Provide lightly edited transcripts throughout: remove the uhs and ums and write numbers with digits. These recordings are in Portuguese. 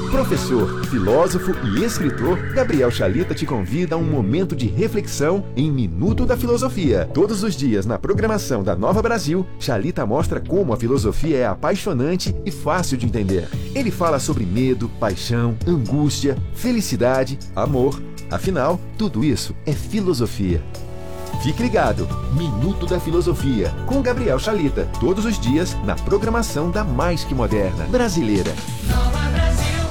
Professor, filósofo e escritor, Gabriel Chalita te convida a um momento de reflexão em Minuto da Filosofia. Todos os dias na programação da Nova Brasil, Chalita mostra como a filosofia é apaixonante e fácil de entender. Ele fala sobre medo, paixão, angústia, felicidade, amor. Afinal, tudo isso é filosofia. Fique ligado, Minuto da Filosofia, com Gabriel Chalita, todos os dias na programação da mais que moderna brasileira. Nova Brasil.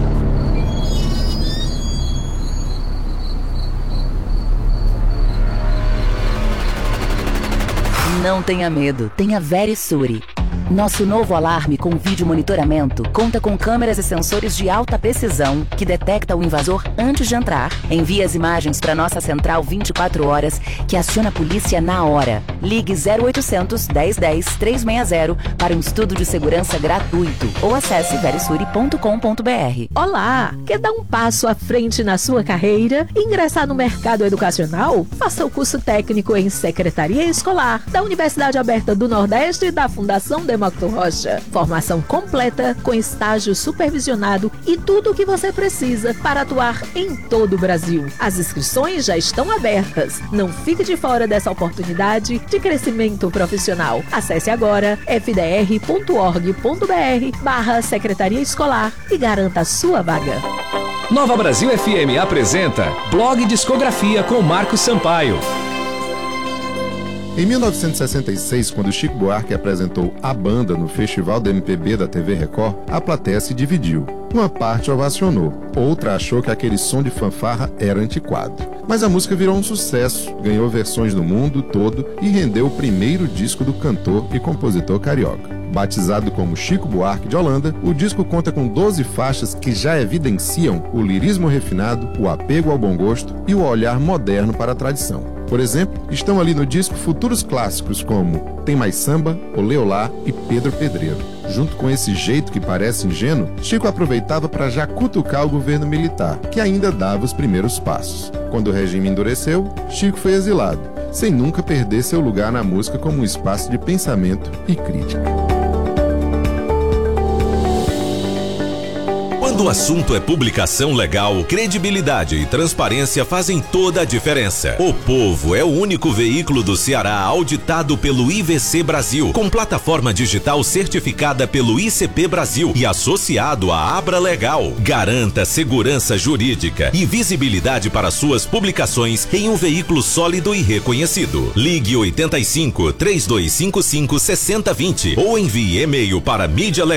Não tenha medo, tenha Verisure. Nosso novo alarme com vídeo monitoramento conta com câmeras e sensores de alta precisão que detecta o invasor antes de entrar. Envia as imagens para nossa central 24 horas que aciona a polícia na hora. Ligue 0800 1010 360 para um estudo de segurança gratuito ou acesse verisure.com.br. Olá! Quer dar um passo à frente na sua carreira? Ingressar no mercado educacional? Faça o curso técnico em Secretaria Escolar da Universidade Aberta do Nordeste e da Fundação Demócrito Rocha. Formação completa, com estágio supervisionado e tudo o que você precisa para atuar em todo o Brasil. As inscrições já estão abertas. Não fique de fora dessa oportunidade de crescimento profissional. Acesse agora fdr.org.br/Secretaria Escolar e garanta a sua vaga. Nova Brasil FM apresenta Blog Discografia com Marcos Sampaio. Em 1966, quando Chico Buarque apresentou A Banda no Festival da MPB da TV Record, a plateia se dividiu. Uma parte ovacionou, outra achou que aquele som de fanfarra era antiquado. Mas a música virou um sucesso, ganhou versões no mundo todo e rendeu o primeiro disco do cantor e compositor carioca. Batizado como Chico Buarque de Holanda, o disco conta com 12 faixas que já evidenciam o lirismo refinado, o apego ao bom gosto e o olhar moderno para a tradição. Por exemplo, estão ali no disco futuros clássicos como Tem Mais Samba, Olê Olá e Pedro Pedreiro. Junto com esse jeito que parece ingênuo, Chico aproveitava para já cutucar o governo militar, que ainda dava os primeiros passos. Quando o regime endureceu, Chico foi exilado, sem nunca perder seu lugar na música como um espaço de pensamento e crítica. Quando o assunto é publicação legal, credibilidade e transparência fazem toda a diferença. O Povo é o único veículo do Ceará auditado pelo IVC Brasil, com plataforma digital certificada pelo ICP Brasil e associado à Abra Legal. Garanta segurança jurídica e visibilidade para suas publicações em um veículo sólido e reconhecido. Ligue 85 3255 6020 ou envie e-mail para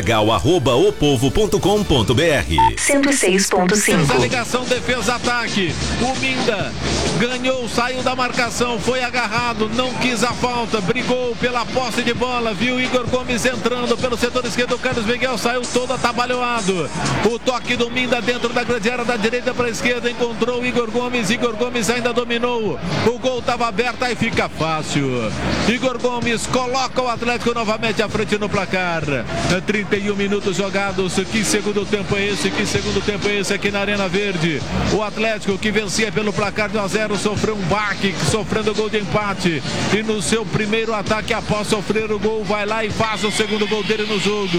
mídialegal@opovo.com.br. 106.5. Essa ligação, defesa, ataque. O Minda ganhou, saiu da marcação, foi agarrado, não quis a falta, brigou pela posse de bola, viu Igor Gomes entrando pelo setor esquerdo, o Carlos Miguel saiu todo atabalhoado. O toque do Minda dentro da grande área, da direita para a esquerda, encontrou o Igor Gomes ainda dominou. O gol estava aberto, aí fica fácil. Igor Gomes coloca o Atlético novamente à frente no placar. 31 minutos jogados, que segundo tempo é esse? Que segundo tempo é esse aqui na Arena Verde? O Atlético, que vencia pelo placar de 1-0, sofreu um baque, sofrendo gol de empate. E no seu primeiro ataque, após sofrer o gol, vai lá e faz o segundo gol dele no jogo.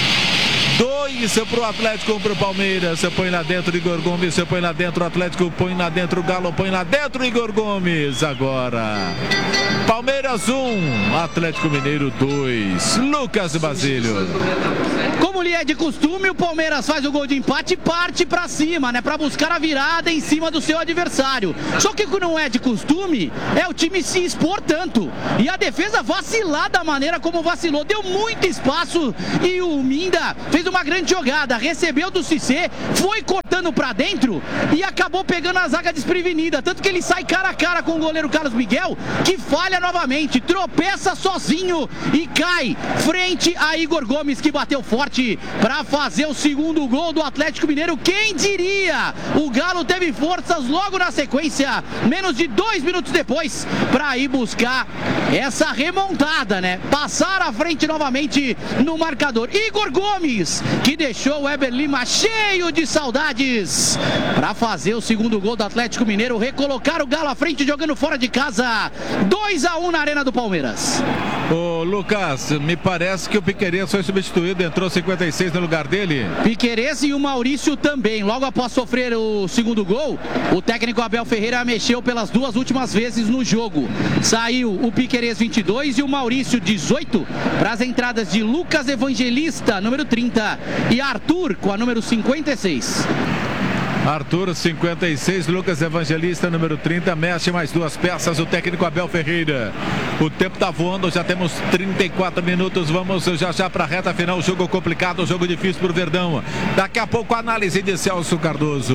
2 para o Atlético, 1 para o Palmeiras. Você põe lá dentro Igor Gomes, você põe lá dentro o Atlético, põe lá dentro o Galo, põe lá dentro Igor Gomes. Agora Palmeiras 1, Atlético Mineiro 2. Lucas Basílio. Como lhe é de costume, o Palmeiras faz o gol de empate e parte pra cima, né? Pra buscar a virada em cima do seu adversário. Só que o que não é de costume é o time se expor tanto. E a defesa vacilar da maneira como vacilou. Deu muito espaço e o Minda fez uma grande jogada. Recebeu do Cissé, foi cortando pra dentro e acabou pegando a zaga desprevenida. Tanto que ele sai cara a cara com o goleiro Carlos Miguel, que falha novamente, tropeça sozinho e cai frente a Igor Gomes, que bateu forte para fazer o segundo gol do Atlético Mineiro. Quem diria? O Galo teve forças logo na sequência, menos de 2 minutos depois, para ir buscar essa remontada, né? Passar à frente novamente no marcador. Igor Gomes, que deixou o Eber Lima cheio de saudades para fazer o segundo gol do Atlético Mineiro, recolocar o Galo à frente jogando fora de casa. 2-1 na Arena do Palmeiras. Ô, Lucas, me parece que o Piquerez foi substituído, entrou 56 no lugar dele. Piquerez e o Maurício também. Logo após sofrer o segundo gol, o técnico Abel Ferreira mexeu pelas duas últimas vezes no jogo. Saiu o Piquerez 22 e o Maurício 18 para as entradas de Lucas Evangelista, número 30, e Arthur com a número 56. Arthur, 56, Lucas Evangelista, número 30, mexe mais duas peças, o técnico Abel Ferreira. O tempo tá voando, já temos 34 minutos, vamos já para a reta final, jogo complicado, jogo difícil pro Verdão. Daqui a pouco a análise de Celso Cardoso.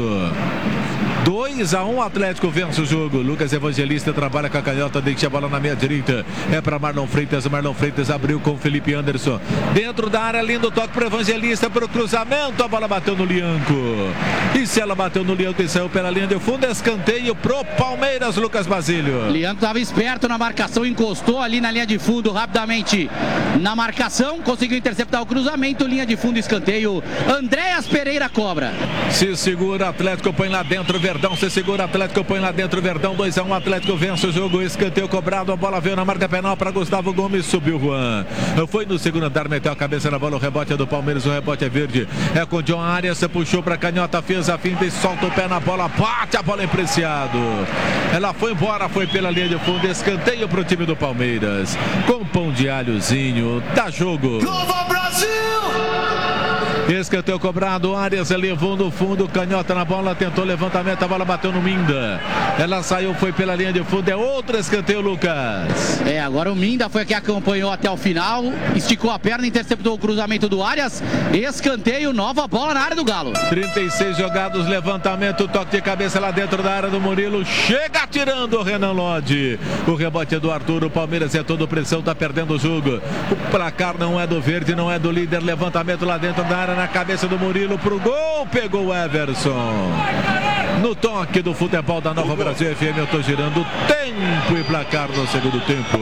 2-1, Atlético vence o jogo. Lucas Evangelista trabalha com a canhota, deixa a bola na meia direita. É para Marlon Freitas abriu com o Felipe Anderson. Dentro da área, lindo toque para Evangelista, para o cruzamento. A bola bateu no Lianco. E se ela bateu no Lianco e saiu pela linha de fundo, escanteio pro Palmeiras, Lucas Basílio. Lianco estava esperto na marcação, encostou ali na linha de fundo rapidamente na marcação, conseguiu interceptar o cruzamento, linha de fundo, escanteio. Andréas Pereira cobra. Se segura, Atlético põe lá dentro, Verdão se segura, Atlético põe lá dentro, Verdão 2-1, Atlético vence o jogo, escanteio cobrado, a bola veio na marca penal para Gustavo Gomes, subiu Juan, foi no segundo andar, meteu a cabeça na bola, o rebote é do Palmeiras, o rebote é verde, é com o John Arias, puxou para a canhota, fez a finta e solta o pé na bola, bate a bola empreciado, ela foi embora, foi pela linha de fundo, escanteio para o time do Palmeiras, com pão de alhozinho, dá jogo. Nova Brasil! Escanteio cobrado, Arias levou no fundo, canhota na bola, tentou levantamento, a bola bateu no Minda. Ela saiu, foi pela linha de fundo, é outro escanteio, Lucas. Agora o Minda foi que acompanhou até o final, esticou a perna, interceptou o cruzamento do Arias, escanteio, nova bola na área do Galo. 36 jogados, levantamento, toque de cabeça lá dentro da área do Murilo, chega atirando o Renan Lodge. O rebote é do Arthur, o Palmeiras é todo pressão, tá perdendo o jogo. O placar não é do verde, não é do líder, levantamento lá dentro da área, na cabeça do Murilo pro gol, pegou o Everson. No toque do futebol da Nova Brasil FM, eu tô girando tempo e placar no segundo tempo.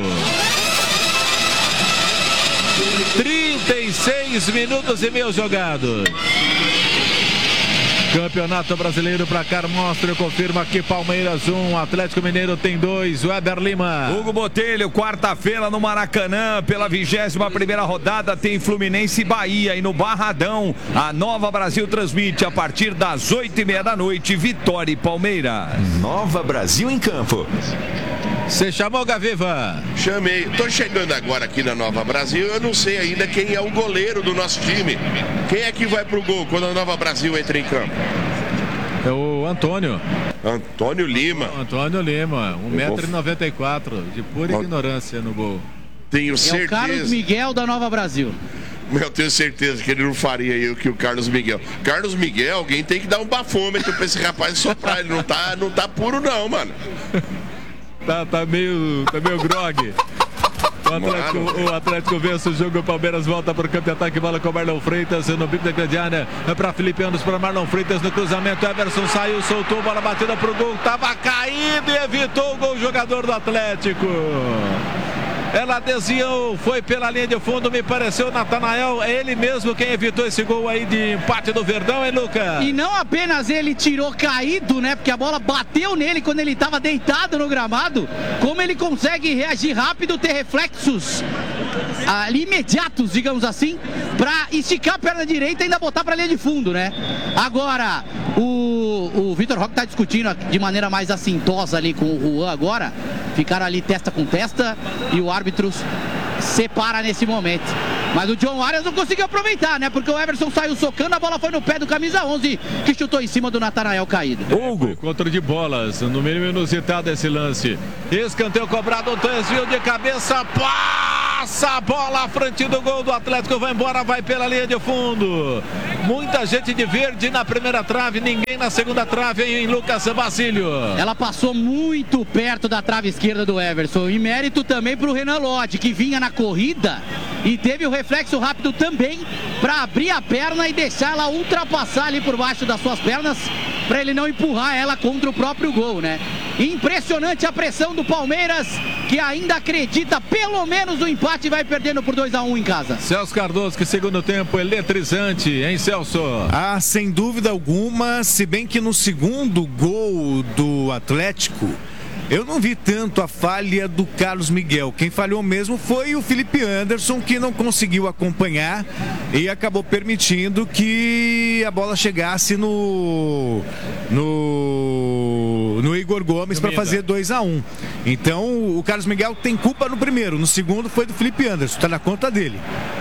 36 minutos e meio jogados. Campeonato Brasileiro, placar mostra e confirma que Palmeiras 1, Atlético Mineiro tem 2, Weber Lima. Hugo Botelho, quarta-feira no Maracanã, pela 21ª rodada tem Fluminense e Bahia, e no Barradão a Nova Brasil transmite a partir das 8h30 da noite, Vitória e Palmeiras. Nova Brasil em campo. Você chamou, Gaviva? Chamei. Tô chegando agora aqui na Nova Brasil. Eu não sei ainda quem é o goleiro do nosso time. Quem é que vai pro gol quando a Nova Brasil entra em campo? É o Antônio. Antônio Lima. Antônio Lima, 1,94 m, de pura ignorância no gol. Tenho certeza. É o Carlos Miguel da Nova Brasil. Eu tenho certeza que ele não faria aí o que o Carlos Miguel. Carlos Miguel, alguém tem que dar um bafômetro pra esse rapaz soprar. Ele não tá puro não, mano. Tá meio grog. O Atlético vence o jogo, o Palmeiras volta para o campo de ataque, bola com Marlon Freitas no bico da grande área, para Felipe Anderson, para Marlon Freitas no cruzamento, Everson saiu, soltou, bola batida pro gol, tava caído e evitou o gol, jogador do Atlético. Ela desviou, foi pela linha de fundo, me pareceu o Natanael, é ele mesmo quem evitou esse gol aí de empate do Verdão, hein, Lucas? E não apenas ele tirou caído, né, porque a bola bateu nele quando ele estava deitado no gramado, como ele consegue reagir rápido, ter reflexos ali imediatos, digamos assim, para esticar a perna direita e ainda botar para a linha de fundo, né? Agora, o Vitor Roque está discutindo de maneira mais assintosa ali com o Juan agora, ficaram ali testa com testa e o árbitro separa nesse momento. Mas o John Arias não conseguiu aproveitar, né? Porque o Everson saiu socando, a bola foi no pé do camisa 11, que chutou em cima do Natanael caído. Hugo, encontro de bolas, no mínimo inusitado esse lance. Escanteio cobrado, desvio de cabeça, passa a bola à frente do gol do Atlético, vai embora, vai pela linha de fundo. Muita gente de verde na primeira trave, ninguém na segunda trave, em Lucas Basílio. Ela passou muito perto da trave esquerda do Everson, e mérito também para o Renan Lodge, que vinha na corrida e teve o reflexo rápido também para abrir a perna e deixar ela ultrapassar ali por baixo das suas pernas, para ele não empurrar ela contra o próprio gol, né? Impressionante a pressão do Palmeiras, que ainda acredita pelo menos no empate e vai perdendo por 2-1 em casa. Celso Cardoso, que segundo tempo eletrizante, hein, Celso? Ah, sem dúvida alguma, se bem que no segundo gol do Atlético, Eu não vi tanto a falha do Carlos Miguel. Quem falhou mesmo foi o Felipe Anderson, que não conseguiu acompanhar e acabou permitindo que a bola chegasse no Igor Gomes para fazer 2-1. Então o Carlos Miguel tem culpa no primeiro, no segundo foi do Felipe Anderson, está na conta dele.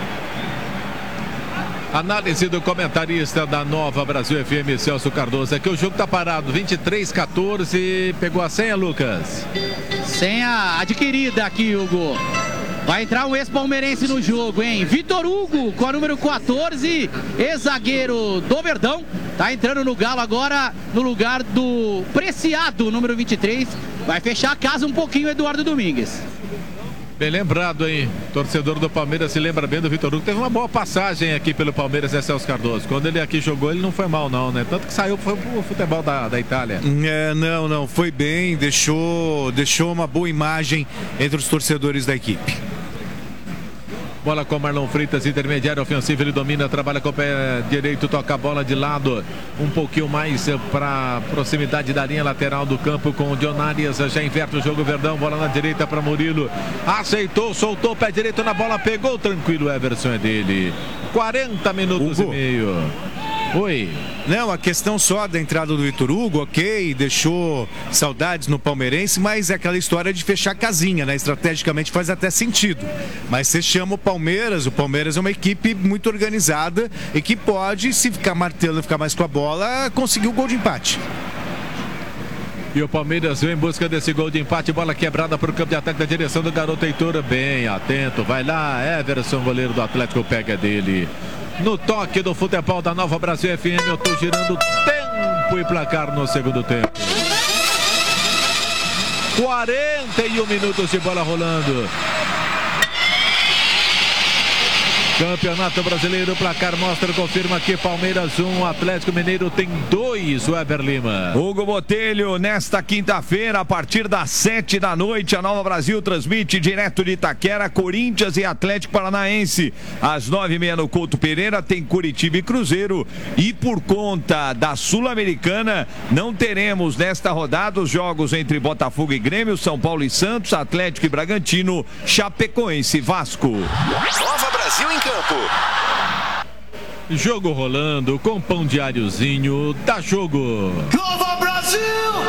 Análise do comentarista da Nova Brasil FM, Celso Cardoso. Aqui o jogo tá parado, 23-14. Pegou a senha, Lucas? Senha adquirida aqui, Hugo. Vai entrar um ex-palmeirense no jogo, hein? Vitor Hugo, com a número 14, ex-zagueiro do Verdão. Tá entrando no Galo agora, no lugar do Preciado, número 23. Vai fechar a casa um pouquinho, Eduardo Domingues. Bem lembrado, hein? Torcedor do Palmeiras se lembra bem do Vitor Hugo. Teve uma boa passagem aqui pelo Palmeiras, né, Celso Cardoso? Quando ele aqui jogou, ele não foi mal, não, né? Tanto que saiu, foi pro futebol da Itália. Não, foi bem, deixou uma boa imagem entre os torcedores da equipe. Bola com Marlon Freitas, intermediário ofensivo, ele domina, trabalha com o pé direito, toca a bola de lado, um pouquinho mais para proximidade da linha lateral do campo com o John Arias, já inverte o jogo, Verdão, bola na direita para Murilo, aceitou, soltou o pé direito na bola, pegou tranquilo, Everson é dele, 40 minutos e meio. Oi. Não, a questão só da entrada do Vitor Hugo, ok, deixou saudades no palmeirense, mas é aquela história de fechar casinha, né? Estrategicamente faz até sentido. Mas você chama o Palmeiras é uma equipe muito organizada e que pode, se ficar martelando, ficar mais com a bola, conseguir o gol de empate. E o Palmeiras vem em busca desse gol de empate, bola quebrada para o campo de ataque da direção do garoto Heitor, bem atento, vai lá, Everson, goleiro do Atlético, pega dele. No toque do futebol da Nova Brasil FM, eu tô girando tempo e placar no segundo tempo. 41 minutos de bola rolando. Campeonato Brasileiro, o placar mostra, confirma que Palmeiras 1, Atlético Mineiro tem 2, Weber Lima. Hugo Botelho, nesta quinta-feira, a partir das 7 da noite, a Nova Brasil transmite direto de Itaquera, Corinthians e Atlético Paranaense. Às 9h30 no Couto Pereira tem Curitiba e Cruzeiro. E por conta da Sul-Americana, não teremos nesta rodada os jogos entre Botafogo e Grêmio, São Paulo e Santos, Atlético e Bragantino, Chapecoense e Vasco. Nova Brasil em campo. Jogo rolando com pão diáriozinho, dá jogo. Nova Brasil!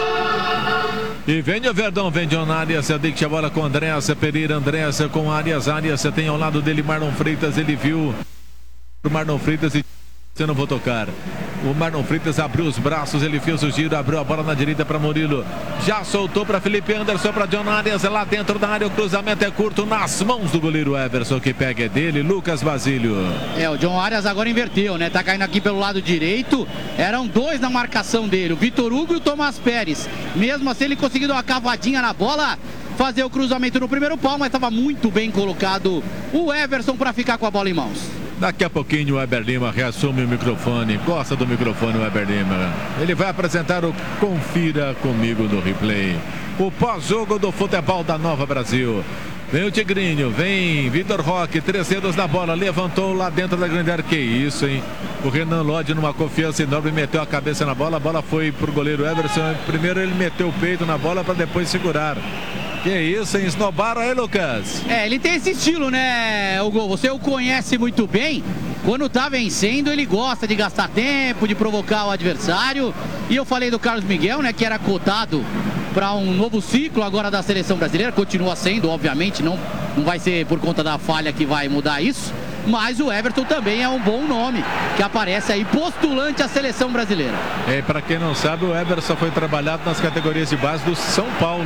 E vem o Verdão, vem John Arias, deixa a bola com Andréassa Pereira, Andréassa com Arias tem ao lado dele Marlon Freitas, ele viu o Marlon Freitas e eu não vou tocar. O Marlon Freitas abriu os braços, ele fez o giro, abriu a bola na direita para Murilo. Já soltou para Felipe Anderson, para John Arias, lá dentro da área, o cruzamento é curto nas mãos do goleiro Everson, que pega é dele, Lucas Basílio. O John Arias agora inverteu, né? Tá caindo aqui pelo lado direito, eram 2 na marcação dele, o Vitor Hugo e o Tomás Pérez. Mesmo assim ele conseguiu dar uma cavadinha na bola, fazer o cruzamento no primeiro pau, mas estava muito bem colocado o Everson para ficar com a bola em mãos. Daqui a pouquinho o Weber Lima reassume o microfone. Gosta do microfone o Weber Lima. Ele vai apresentar o Confira Comigo no Replay. O pós-jogo do futebol da Nova Brasil. Vem o Tigrinho, vem Vitor Roque, 3 dedos na bola, levantou lá dentro da grande área. Que isso, hein? O Renan Lodge numa confiança enorme, meteu a cabeça na bola, a bola foi pro goleiro Everson. Primeiro ele meteu o peito na bola para depois segurar. Que isso, hein? Esnobaram aí, Lucas? Ele tem esse estilo, né, Hugo? Você o conhece muito bem. Quando tá vencendo, ele gosta de gastar tempo, de provocar o adversário. E eu falei do Carlos Miguel, né, que era cotado para um novo ciclo agora da seleção brasileira. Continua sendo, obviamente, não vai ser por conta da falha que vai mudar isso. Mas o Everton também é um bom nome, que aparece aí postulante à seleção brasileira. Para quem não sabe, o Everton foi trabalhado nas categorias de base do São Paulo.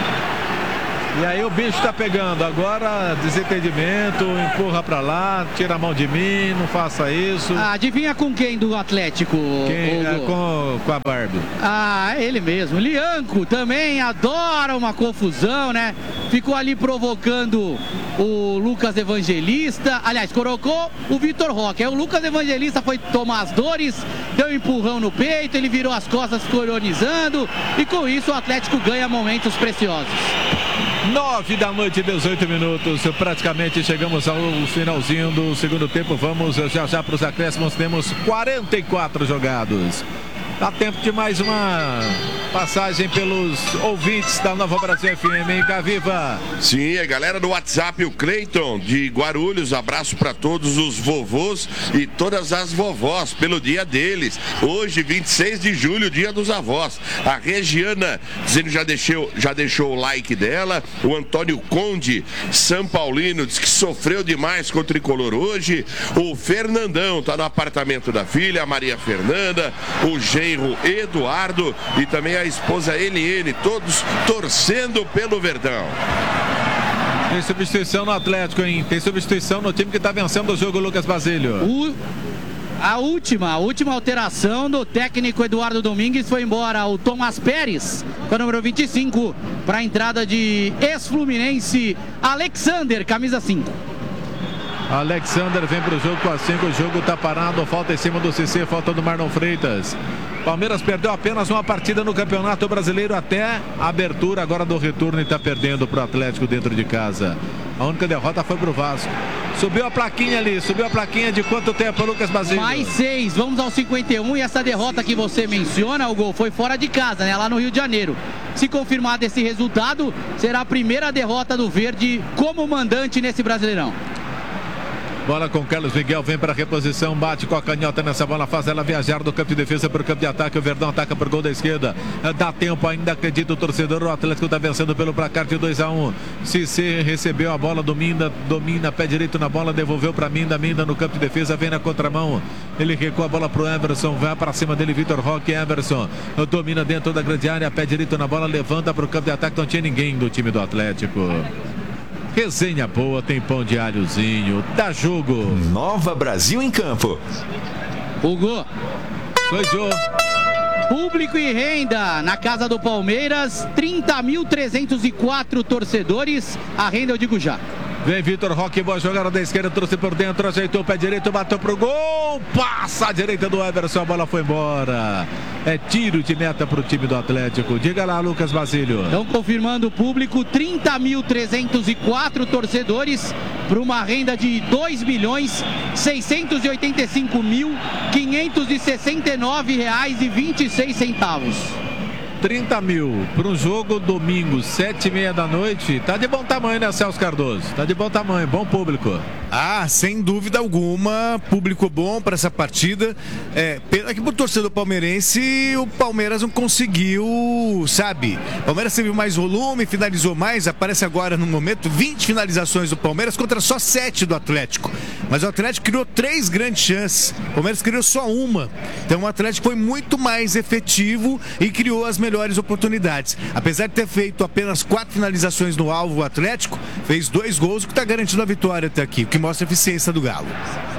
E aí o bicho tá pegando, agora desentendimento, empurra pra lá, tira a mão de mim, não faça isso. Adivinha com quem do Atlético? Com a Barbie. Ele mesmo, Lianco também adora uma confusão, né? Ficou ali provocando o Lucas Evangelista, aliás, colocou o Vitor Roque. Aí o Lucas Evangelista foi tomar as dores, deu um empurrão no peito, ele virou as costas, ficou ironizando, e com isso o Atlético ganha momentos preciosos. 9 da noite, 18 minutos, praticamente chegamos ao finalzinho do segundo tempo. Vamos já para os acréscimos, temos 44 jogados. Dá tempo de mais uma passagem pelos ouvintes da Nova Brasil FM, hein, Gaviva? Sim, a galera do WhatsApp, o Cleiton de Guarulhos, abraço para todos os vovôs e todas as vovós pelo dia deles. Hoje, 26 de julho, dia dos avós. A Regiana dizendo já deixou o like dela. O Antônio Conde, São Paulino, diz que sofreu demais com o tricolor hoje. O Fernandão tá no apartamento da filha, a Maria Fernanda, o genro Eduardo e também a esposa Eliene, todos torcendo pelo Verdão. Tem substituição no Atlético, hein? Tem substituição no time que tá vencendo o jogo, Lucas Basílio. A última alteração do técnico Eduardo Domingues foi embora o Tomás Pérez, com o número 25, para a entrada de ex-fluminense Alexander, camisa 5. Alexander vem pro jogo com a 5, o jogo tá parado, falta em cima do CC, falta do Marlon Freitas. Palmeiras perdeu apenas uma partida no Campeonato Brasileiro até a abertura agora do retorno e tá perdendo pro Atlético dentro de casa. A única derrota foi pro Vasco. Subiu a plaquinha ali, de quanto tempo, Lucas Basílio? Mais 6, vamos ao 51 e essa derrota que você menciona, o gol foi fora de casa, né? Lá no Rio de Janeiro. Se confirmado esse resultado, será a primeira derrota do Verde como mandante nesse Brasileirão. Bola com Carlos Miguel, vem para a reposição, bate com a canhota nessa bola, faz ela viajar do campo de defesa para o campo de ataque. O Verdão ataca por gol da esquerda. Dá tempo ainda, acredita o torcedor. O Atlético está vencendo pelo placar de 2-1. Cissé recebeu a bola do Minda, domina, pé direito na bola, devolveu para Minda no campo de defesa, vem na contramão. Ele recua a bola para o Everson, vai para cima dele, Vitor Roque. Everson domina dentro da grande área, pé direito na bola, levanta para o campo de ataque. Não tinha ninguém do time do Atlético. Resenha boa, tem pão de alhozinho, dá jogo. Nova Brasil em campo. Hugo. Foi Jô. Público e renda na casa do Palmeiras, 30.304 torcedores. A renda eu digo já. Vem Vitor Roque, boa jogada da esquerda, trouxe por dentro, ajeitou o pé direito, bateu pro gol, passa a direita do Everson, a bola foi embora. É tiro de meta pro time do Atlético. Diga lá, Lucas Basílio. Estão confirmando o público, 30.304 torcedores para uma renda de R$2.685.569,26. 30 mil para um jogo domingo, 7h30 da noite. Tá de bom tamanho, né, Celso Cardoso? Tá de bom tamanho, bom público. Ah, sem dúvida alguma, público bom para essa partida. Pena que pro torcedor palmeirense o Palmeiras não conseguiu, sabe? O Palmeiras teve mais volume, finalizou mais, aparece agora no momento 20 finalizações do Palmeiras contra só 7 do Atlético. Mas o Atlético criou 3 grandes chances, o Palmeiras criou só uma. Então o Atlético foi muito mais efetivo e criou as melhores oportunidades. Apesar de ter feito apenas 4 finalizações no alvo, o Atlético fez 2 gols, o que está garantindo a vitória até aqui, o que mostra a eficiência do Galo.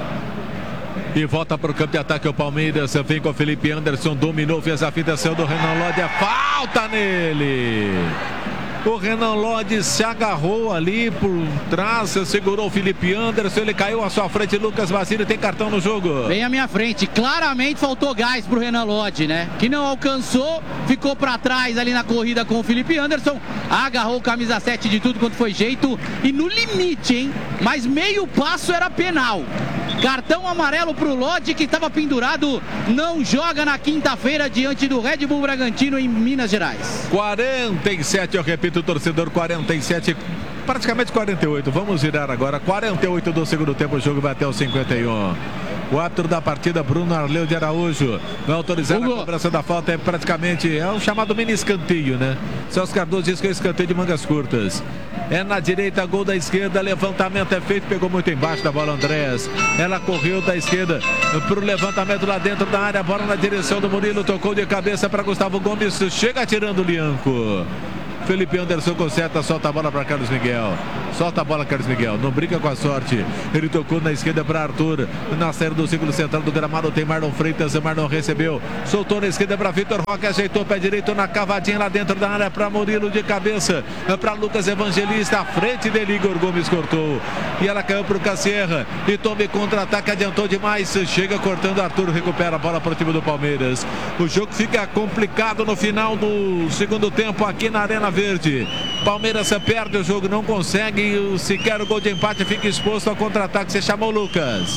E volta para o campo de ataque o Palmeiras, vem com o Felipe Anderson, dominou, fez a fitação do Renan Lodge, falta nele. O Renan Lodge se agarrou ali por trás, segurou o Felipe Anderson, ele caiu à sua frente. Lucas Basílio tem cartão no jogo. Bem à minha frente, claramente faltou gás pro Renan Lodge, né? Que não alcançou, ficou para trás ali na corrida com o Felipe Anderson, agarrou o camisa 7 de tudo quanto foi jeito e no limite, hein? Mas meio passo era penal. Cartão amarelo pro Lodge, que estava pendurado, não joga na quinta-feira diante do Red Bull Bragantino em Minas Gerais. 47, eu repito, torcedor, 47, praticamente 48. Vamos virar agora, 48 do segundo tempo, o jogo vai até o 51. O árbitro da partida, Bruno Arleu de Araújo, vai autorizar a cobrança da falta, é o chamado mini escanteio, né? Celso Cardoso diz que é escanteio de mangas curtas. É na direita, gol da esquerda, levantamento é feito, pegou muito embaixo da bola Andrés. Ela correu da esquerda pro levantamento lá dentro da área, bola na direção do Murilo, tocou de cabeça para Gustavo Gomes, chega tirando o Lianco. Felipe Anderson conserta, solta a bola para Carlos Miguel. Solta a bola, Carlos Miguel. Não brinca com a sorte. Ele tocou na esquerda para Arthur. Na saída do círculo central do gramado tem Marlon Freitas. Marlon recebeu. Soltou na esquerda para Vitor Roque. Ajeitou o pé direito na cavadinha lá dentro da área para Murilo de cabeça. Para Lucas Evangelista. À frente dele, Igor Gomes cortou. E ela caiu para o Cassierra. E tome contra-ataque. Adiantou demais. Chega cortando. Arthur recupera a bola para o time do Palmeiras. O jogo fica complicado no final do segundo tempo aqui na Arena Verde. Palmeiras perde o jogo, não consegue sequer o gol de empate, fica exposto ao contra-ataque. Você chamou, Lucas?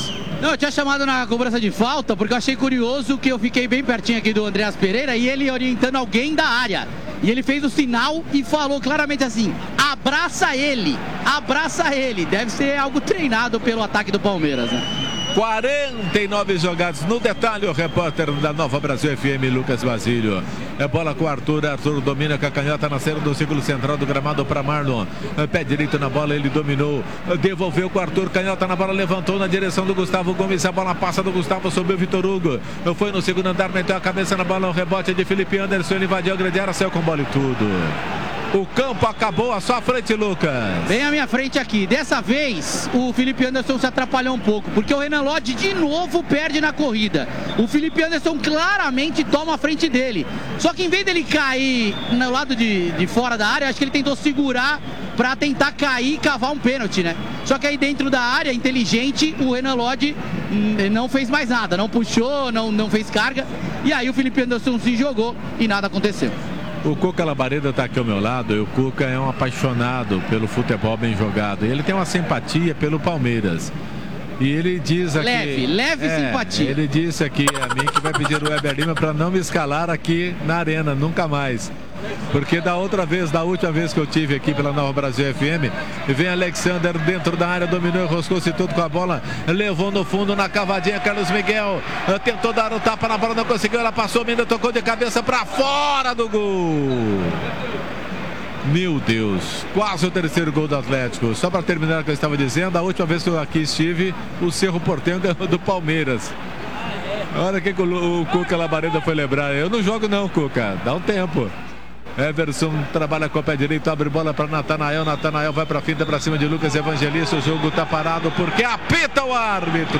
Não, eu tinha chamado na cobrança de falta porque eu achei curioso que eu fiquei bem pertinho aqui do Andreas Pereira e ele orientando alguém da área. E ele fez o sinal e falou claramente assim: abraça ele, abraça ele. Deve ser algo treinado pelo ataque do Palmeiras, né? 49 jogados no detalhe, o repórter da Nova Brasil FM, Lucas Basílio. É bola com o Arthur domina com a canhota na cena do círculo central do gramado para Marlon. Pé direito na bola, ele dominou, devolveu com o Arthur, canhota na bola, levantou na direção do Gustavo Gomes, a bola passa do Gustavo sobre o Vitor Hugo. Foi no segundo andar, meteu a cabeça na bola, o rebote de Felipe Anderson, ele invadiu a grande área, saiu com bola e tudo. O campo acabou à sua frente, Lucas. Bem à minha frente aqui. Dessa vez, o Felipe Anderson se atrapalhou um pouco, porque o Renan Lodge de novo perde na corrida. O Felipe Anderson claramente toma a frente dele. Só que em vez dele cair no lado de fora da área, acho que ele tentou segurar para tentar cair e cavar um pênalti, né? Só que aí dentro da área, inteligente, o Renan Lodge não fez mais nada. Não puxou, não fez carga. E aí o Felipe Anderson se jogou e nada aconteceu. O Cuca Labareda está aqui ao meu lado e o Cuca é um apaixonado pelo futebol bem jogado. Ele tem uma simpatia pelo Palmeiras. E ele diz aqui... Leve simpatia. Ele disse aqui a mim que vai pedir o Weber Lima para não me escalar aqui na arena, nunca mais. Porque da última vez que eu tive aqui pela Nova Brasil FM, vem Alexander dentro da área, dominou, enroscou-se tudo com a bola, levou no fundo na cavadinha, Carlos Miguel tentou dar o tapa na bola, não conseguiu, ela passou, Minda tocou de cabeça para fora do gol. Meu Deus, quase o terceiro gol do Atlético. Só para terminar o que eu estava dizendo, a última vez que eu aqui estive, o Cerro Porteño ganhou do Palmeiras. A hora que o Cuca Labareda foi lembrar, eu não jogo não, Cuca, dá um tempo. Everson trabalha com o pé direito, abre bola para Natanael, Natanael vai para a finta, para cima de Lucas Evangelista, o jogo está parado porque apita o árbitro.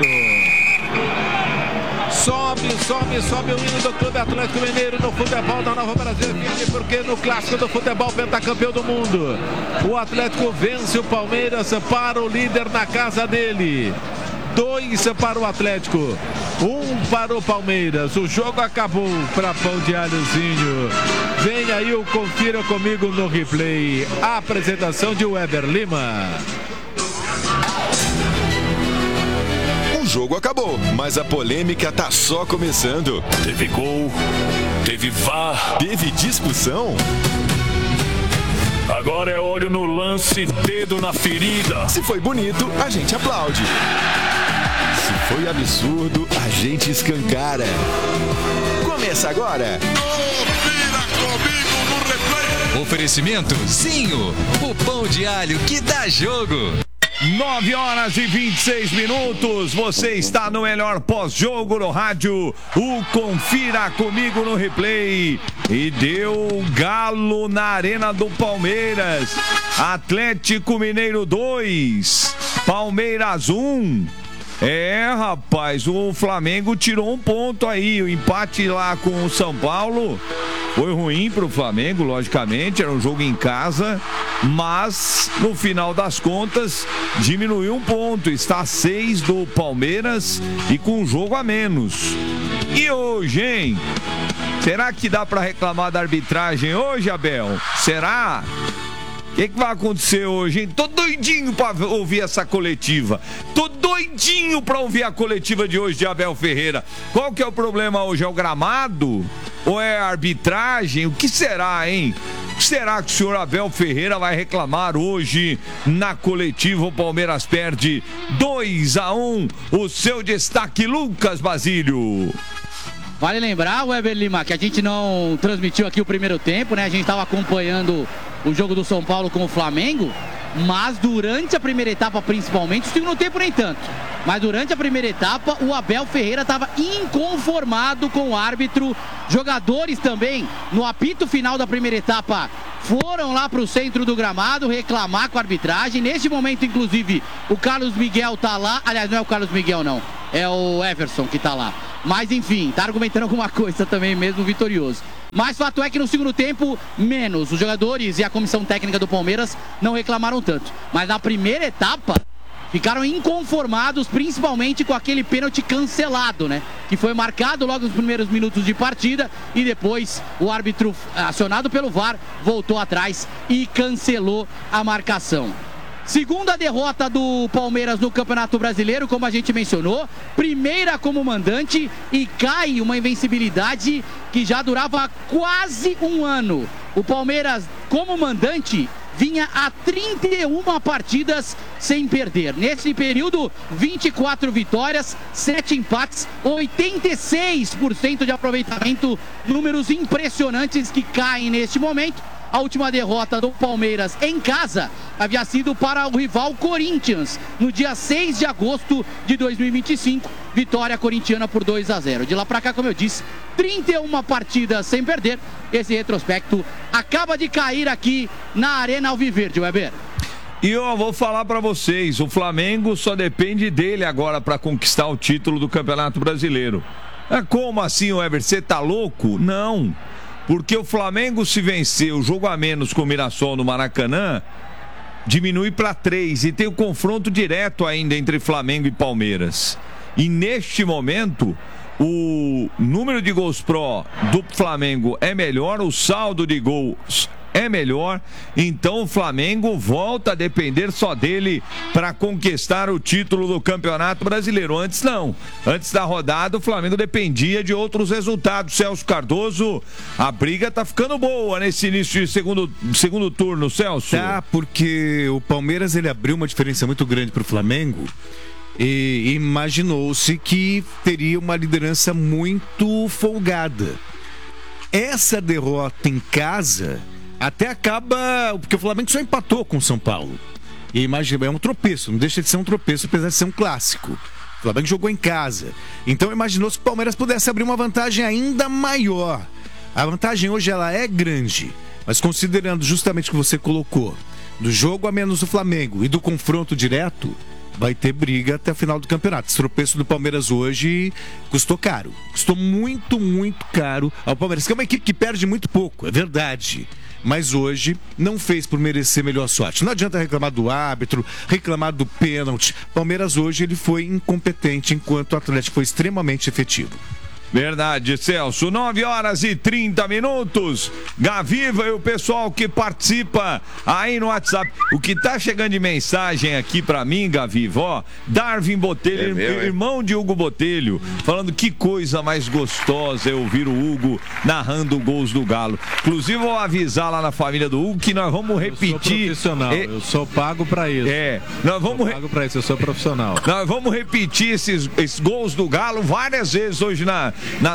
Sobe o hino do Clube Atlético Mineiro no futebol da Nova Brasil FM, porque no clássico do futebol pentacampeão do mundo, o Atlético vence o Palmeiras para o líder na casa dele. 2 para o Atlético, 1 para o Palmeiras. O jogo acabou para Pão de Alhozinho. Vem aí o Confira Comigo no replay. A apresentação de Weber Lima. O jogo acabou, mas a polêmica tá só começando. Teve gol, teve VAR, teve discussão. Agora é olho no lance, dedo na ferida. Se foi bonito, a gente aplaude. Se foi absurdo, a gente escancara. Começa agora. Confira comigo no replay. Oferecimento Zinho, o pão de alho que dá jogo. 9h26. Você está no melhor pós-jogo no rádio. O Confira Comigo no replay. E deu galo na Arena do Palmeiras. Atlético Mineiro 2, Palmeiras 1. Rapaz, o Flamengo tirou um ponto aí. O empate lá com o São Paulo foi ruim pro Flamengo, logicamente, era um jogo em casa, mas no final das contas diminuiu um ponto, está a 6 do Palmeiras e com um jogo a menos. E hoje, hein? Será que dá pra reclamar da arbitragem hoje, Abel? Será? O que vai acontecer hoje, hein? Tô doidinho pra ouvir essa coletiva. Tô doidinho pra ouvir a coletiva de hoje de Abel Ferreira. Qual que é o problema hoje? É o gramado? Ou é a arbitragem? O que será, hein? Será que o senhor Abel Ferreira vai reclamar hoje na coletiva? O Palmeiras perde 2-1. O seu destaque, Lucas Basílio. Vale lembrar, Weber Lima, que a gente não transmitiu aqui o primeiro tempo, né? A gente estava acompanhando o jogo do São Paulo com o Flamengo, mas durante a primeira etapa, principalmente, o segundo tempo nem tanto, mas durante a primeira etapa, o Abel Ferreira estava inconformado com o árbitro. Jogadores também, no apito final da primeira etapa, foram lá para o centro do gramado reclamar com a arbitragem. Neste momento, inclusive, o Carlos Miguel tá lá. Aliás, não é o Carlos Miguel, não. É o Everson que tá lá. Mas, enfim, tá argumentando alguma coisa também, mesmo vitorioso. Mas fato é que no segundo tempo, menos. Os jogadores e a comissão técnica do Palmeiras não reclamaram tanto. Mas na primeira etapa, ficaram inconformados, principalmente com aquele pênalti cancelado, né? Que foi marcado logo nos primeiros minutos de partida e depois o árbitro, acionado pelo VAR, voltou atrás e cancelou a marcação. Segunda derrota do Palmeiras no Campeonato Brasileiro, como a gente mencionou. Primeira como mandante e cai uma invencibilidade que já durava quase um ano. O Palmeiras, como mandante, vinha a 31 partidas sem perder. Nesse período, 24 vitórias, 7 empates, 86% de aproveitamento. Números impressionantes que caem neste momento. A última derrota do Palmeiras em casa havia sido para o rival Corinthians, no dia 6 de agosto de 2025. Vitória corintiana por 2-0. De lá pra cá, como eu disse, 31 partidas sem perder. Esse retrospecto acaba de cair aqui na Arena Alviverde, Weber. E eu vou falar pra vocês, o Flamengo só depende dele agora pra conquistar o título do Campeonato Brasileiro. Como assim, Weber? Você tá louco? Não. Porque o Flamengo, se vencer o jogo a menos com o Mirassol no Maracanã, diminui para 3 e tem o confronto direto ainda entre Flamengo e Palmeiras. E neste momento, o número de gols pró do Flamengo é melhor, o saldo de gols é melhor, então o Flamengo volta a depender só dele para conquistar o título do Campeonato Brasileiro. Antes não, antes da rodada o Flamengo dependia de outros resultados. Celso Cardoso, a briga tá ficando boa nesse início de segundo turno, Celso. Tá, porque o Palmeiras ele abriu uma diferença muito grande para o Flamengo e imaginou-se que teria uma liderança muito folgada. Essa derrota em casa até acaba, porque o Flamengo só empatou com o São Paulo. E imagina, é um tropeço, não deixa de ser um tropeço, apesar de ser um clássico. O Flamengo jogou em casa. Então imaginou-se que o Palmeiras pudesse abrir uma vantagem ainda maior. A vantagem hoje ela é grande, mas considerando justamente o que você colocou, do jogo a menos do Flamengo e do confronto direto, vai ter briga até o final do campeonato. Esse tropeço do Palmeiras hoje custou caro. Custou muito, muito caro ao Palmeiras, que é uma equipe que perde muito pouco, é verdade. Mas hoje não fez por merecer melhor sorte. Não adianta reclamar do árbitro, reclamar do pênalti. Palmeiras hoje ele foi incompetente, enquanto o Atlético foi extremamente efetivo. Verdade, Celso. 9h30. Gaviva e o pessoal que participa aí no WhatsApp. O que tá chegando de mensagem aqui pra mim, Gaviva, ó, Darwin Botelho, irmão de Hugo Botelho, falando que coisa mais gostosa é ouvir o Hugo narrando gols do Galo. Inclusive, vou avisar lá na família do Hugo que nós vamos repetir. Eu sou profissional, eu sou pago pra isso. Nós vamos pago pra isso, eu sou profissional. Nós vamos repetir esses gols do Galo várias vezes hoje na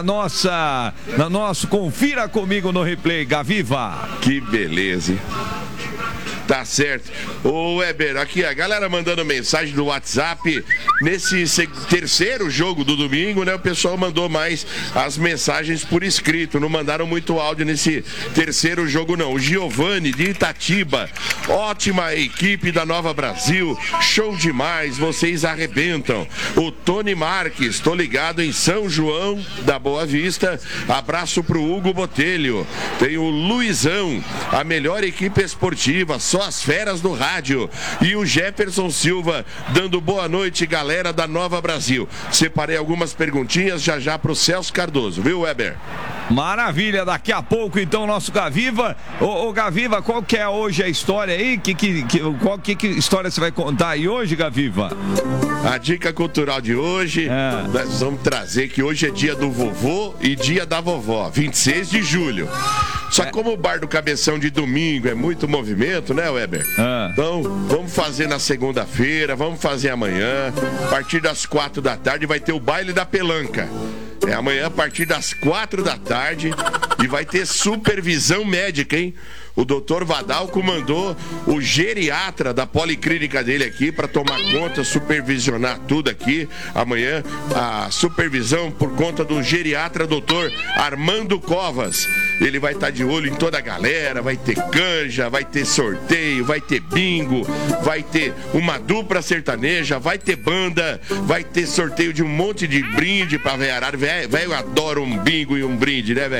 nosso Confira Comigo no Replay, Gaviva. Que beleza, hein? Tá certo. Ô Weber, aqui a galera mandando mensagem no WhatsApp. Nesse terceiro jogo do domingo, né? O pessoal mandou mais as mensagens por escrito. Não mandaram muito áudio nesse terceiro jogo, não. O Giovanni de Itatiba. Ótima equipe da Nova Brasil. Show demais. Vocês arrebentam. O Tony Marques. Tô ligado em São João da Boa Vista. Abraço pro Hugo Botelho. Tem o Luizão. A melhor equipe esportiva. Só as feras do rádio. E o Jefferson Silva dando boa noite, galera da Nova Brasil. Separei algumas perguntinhas já pro Celso Cardoso, viu, Weber? Maravilha, daqui a pouco então nosso Gaviva. Ô Gaviva, qual que é hoje a história aí? Que história você vai contar aí hoje, Gaviva? A dica cultural de hoje, nós vamos trazer que hoje é dia do vovô e dia da vovó, 26 de julho. Só que como o bar do Cabeção de domingo é muito movimento, né, Weber? Então, vamos fazer na segunda-feira, vamos fazer amanhã. A partir das 4 da tarde vai ter o baile da pelanca. É amanhã a partir das 4 da tarde e vai ter supervisão médica, hein? O doutor Vadal comandou o geriatra da policlínica dele aqui para tomar conta, supervisionar tudo aqui. Amanhã a supervisão por conta do geriatra doutor Armando Covas. Ele vai estar de olho em toda a galera, vai ter canja, vai ter sorteio, vai ter bingo, vai ter uma dupla sertaneja, vai ter banda, vai ter sorteio de um monte de brinde pra velharada. Velho adora um bingo e um brinde, né, velho?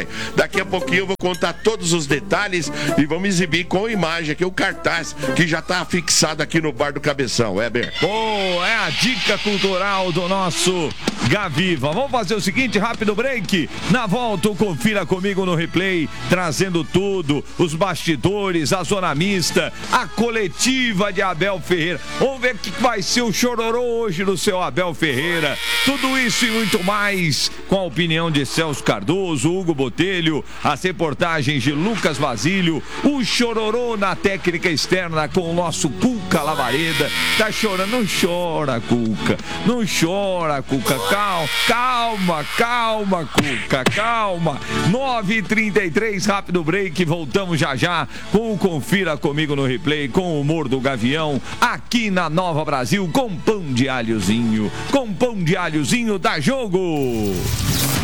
Daqui a pouquinho eu vou contar todos os detalhes e vamos exibir com imagem aqui o cartaz que já está fixado aqui no Bar do Cabeção, Weber. É a dica cultural do nosso Gaviva. Vamos fazer o seguinte, rápido break. Na volta, confira comigo no replay, trazendo tudo, os bastidores, a zona mista, a coletiva de Abel Ferreira. Vamos ver o que vai ser o chororô hoje no seu Abel Ferreira. Tudo isso e muito mais com a opinião de Celso Cardoso, Hugo Botelho, as reportagens de Lucas Basílio, o chororô na técnica externa com o nosso Cuca Lavareda. Tá chorando? Não chora, Cuca. Não chora, Cuca. Calma, Cuca. Calma. 9h33, rápido break. Voltamos já com o Confira Comigo no Replay, com o humor do Gavião, aqui na Nova Brasil, com pão de alhozinho. Com pão de alhozinho, dá jogo!